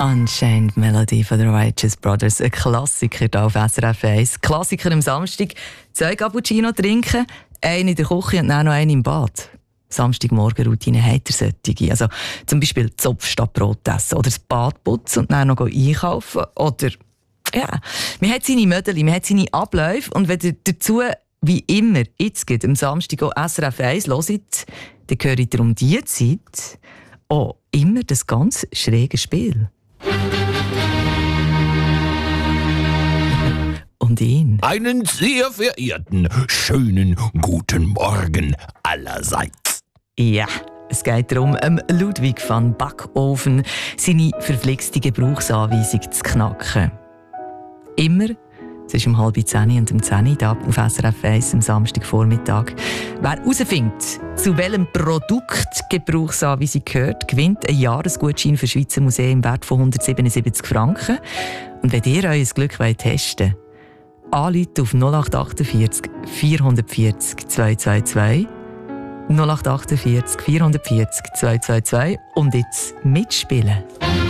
Unchained Melody von den Righteous Brothers, ein Klassiker hier auf SRF 1. Klassiker am Samstag, 2 Cappuccino trinken, einen in der Küche und dann noch einen im Bad. Samstagmorgen-Routine hat er solche. Also zum Beispiel Zopf statt Brot essen oder das Bad putzen und dann noch einkaufen. Oder, ja, man hat seine Mödeli, man hat seine Abläufe und wenn ihr dazu, wie immer, jetzt geht am Samstag auch SRF 1 hört, dann gehört ihr um diese Zeit auch immer das ganz schräge Spiel. Und ihn. Einen sehr verehrten, schönen guten Morgen allerseits. Ja, es geht darum, Ludwig van Backofen seine verflixte Gebrauchsanweisung zu knacken. Immer zwischen 9:30 und 10 Uhr auf SRF 1 am Samstagvormittag. Wer herausfindet, zu welchem Produkt Gebrauchsanweisung gehört, gewinnt einen Jahresgutschein für Schweizer Museen im Wert von 177 Franken. Und wenn ihr euer Glück testen wollt, anrufen auf 0848 440 222 0848 440 222 und jetzt mitspielen.